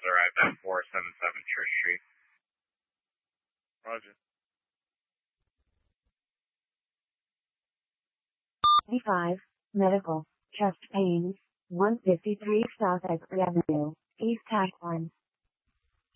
has arrived at 477 Church Street. Roger. 5, Medical, chest pains, 153 South Everett Avenue, East Akron.